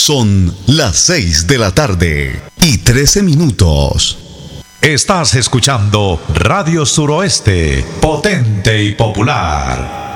Son las 6 de la tarde y 13 minutos. Estás escuchando Radio Suroeste, potente y popular.